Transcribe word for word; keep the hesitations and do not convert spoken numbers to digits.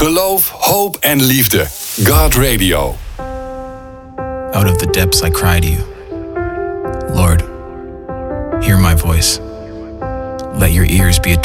Geloof, hoop en liefde. God Radio. Out of the depths I cry to you. Lord, hear my voice. Let your ears be attentive